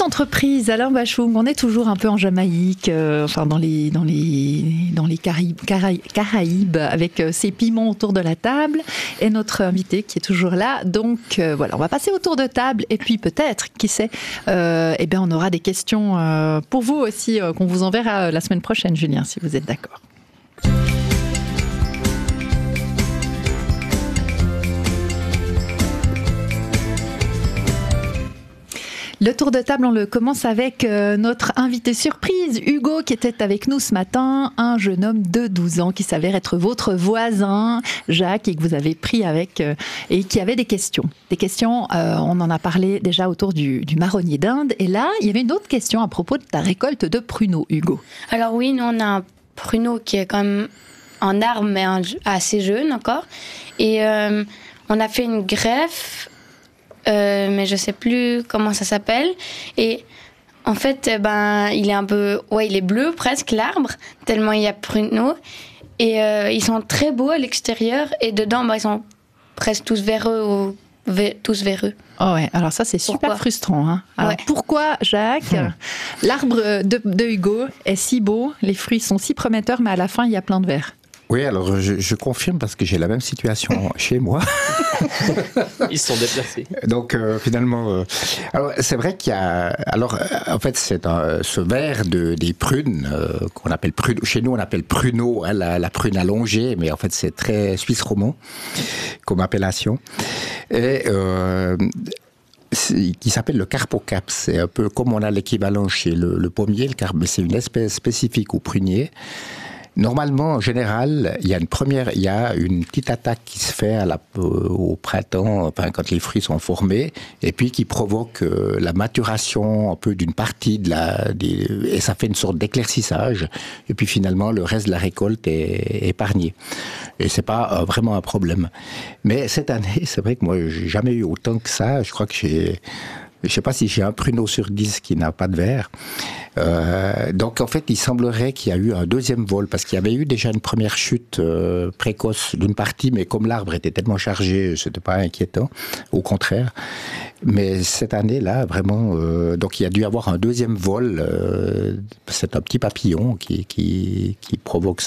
entreprise, Alain Bachung, on est toujours un peu en Jamaïque, dans les Caraïbes, avec ces piments autour de la table, et notre invité qui est toujours là. Donc voilà, on va passer au tour de table, et puis peut-être, qui sait, on aura des questions pour vous aussi, qu'on vous enverra la semaine prochaine, Julien, si vous êtes d'accord. Le tour de table, on le commence avec notre invité surprise, Hugo, qui était avec nous ce matin, un jeune homme de 12 ans qui s'avère être votre voisin, Jacques, et que vous avez pris avec, et qui avait des questions. Des questions, on en a parlé déjà autour du marronnier d'Inde, et là, il y avait une autre question à propos de ta récolte de pruneaux, Hugo. Alors oui, nous on a un pruneau qui est quand même en arbre, mais assez jeune encore, et on a fait une greffe, mais je sais plus comment ça s'appelle. Et en fait, il est un peu, il est bleu presque l'arbre, tellement il y a pruneaux. Et ils sont très beaux à l'extérieur et dedans, ils sont presque tous véreux tous véreux. Oh ouais, alors ça c'est super frustrant. Hein. Alors pourquoi, Jacques, l'arbre de Hugo est si beau, les fruits sont si prometteurs, mais à la fin il y a plein de vers? Oui, alors je confirme parce que j'ai la même situation chez moi. Ils se sont déplacés. Donc finalement, alors c'est vrai qu'il y a, alors en fait c'est ce verre des prunes qu'on appelle prune. Chez nous on appelle pruneau, hein, la prune allongée, mais en fait c'est très suisse romand comme appellation. Et qui s'appelle le carpocaps. C'est un peu comme on a l'équivalent chez le pommier, mais c'est une espèce spécifique au prunier. Normalement, en général, il y a une petite attaque qui se fait au printemps, quand les fruits sont formés, et puis qui provoque la maturation un peu d'une partie et ça fait une sorte d'éclaircissage. Et puis finalement, le reste de la récolte est épargné. Et c'est pas vraiment un problème. Mais cette année, c'est vrai que moi, j'ai jamais eu autant que ça. Je crois que je sais pas si j'ai un pruneau sur 10 qui n'a pas de verre. Donc en fait, il semblerait qu'il y a eu un deuxième vol, parce qu'il y avait eu déjà une première chute précoce d'une partie, mais comme l'arbre était tellement chargé, c'était pas inquiétant, au contraire. Mais cette année-là, vraiment, donc il y a dû avoir un deuxième vol. C'est un petit papillon qui provoque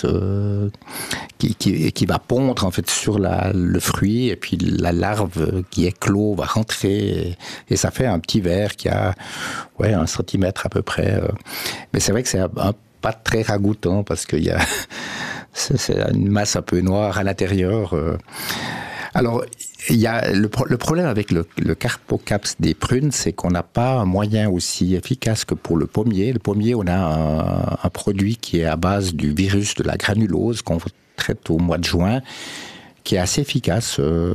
qui va pondre en fait sur le fruit, et puis la larve qui éclot va rentrer, et ça fait un petit ver qui a 1 centimètre à peu près. Mais c'est vrai que c'est pas très ragoûtant, parce qu'il y a c'est une masse un peu noire à l'intérieur. Alors, il y a le problème avec le carpocaps des prunes, c'est qu'on n'a pas un moyen aussi efficace que pour le pommier. Le pommier, on a un produit qui est à base du virus de la granulose qu'on traite au mois de juin, qui est assez efficace.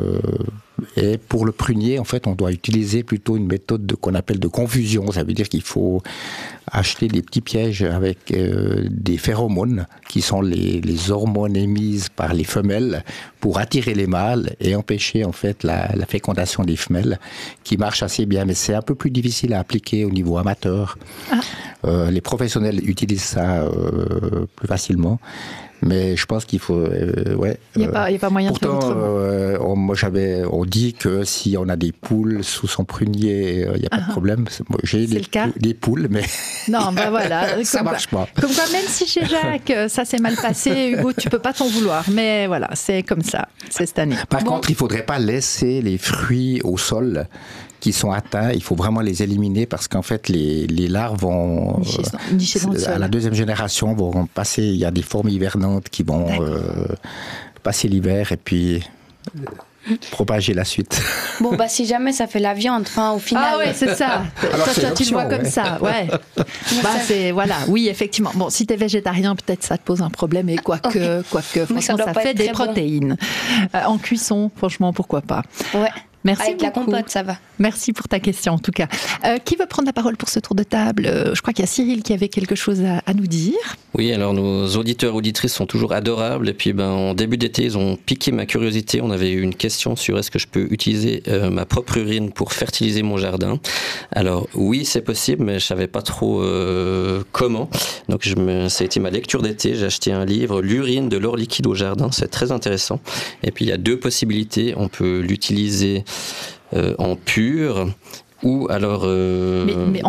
Et pour le prunier, en fait, on doit utiliser plutôt une méthode qu'on appelle de confusion. Ça veut dire qu'il faut acheter des petits pièges avec des phéromones, qui sont les hormones émises par les femelles pour attirer les mâles et empêcher en fait la fécondation des femelles, qui marche assez bien. Mais c'est un peu plus difficile à appliquer au niveau amateur. Les professionnels utilisent ça plus facilement. Mais je pense qu'il faut... Il n'y a pas moyen pourtant, de faire autrement. On dit que si on a des poules sous son prunier, il n'y a pas de problème. J'ai des poules, mais non, voilà. Ça marche pas. Comme quoi, même si chez Jacques, ça s'est mal passé, Hugo, tu peux pas t'en vouloir. Mais voilà, c'est comme ça, c'est cette année. Par contre, il ne faudrait pas laisser les fruits au sol qui sont atteints. Il faut vraiment les éliminer, parce qu'en fait, les larves vont, nicher dans le sol. À la deuxième génération, vont passer. Il y a des formes hivernantes qui vont passer l'hiver et puis propager la suite. Bon, si jamais ça fait la viande, au final. Ah ouais, c'est ça. Alors, toi, tu le vois comme ça, ouais. Oui, effectivement. Bon, si t'es végétarien, peut-être ça te pose un problème, et quoique, franchement, ça fait des protéines. En cuisson, franchement, pourquoi pas. Ouais. Merci avec beaucoup. La compote, ça va. Merci pour ta question, en tout cas. Qui veut prendre la parole pour ce tour de table? Je crois qu'il y a Cyril qui avait quelque chose à nous dire. Oui, alors nos auditeurs et auditrices sont toujours adorables. Et puis, en début d'été, ils ont piqué ma curiosité. On avait eu une question sur est-ce que je peux utiliser ma propre urine pour fertiliser mon jardin. Alors, oui, c'est possible, mais je savais pas trop comment. Donc, ça a été ma lecture d'été. J'ai acheté un livre, L'urine de l'or liquide au jardin. C'est très intéressant. Et puis, il y a 2 possibilités. On peut l'utiliser en pur, ou alors... Mais